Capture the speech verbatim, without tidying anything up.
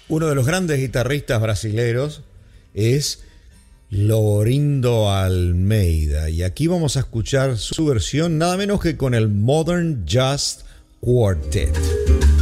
Uno de los grandes guitarristas brasileros es Laurindo Almeida. Y aquí vamos a escuchar su versión nada menos que con el Modern Jazz Quartet.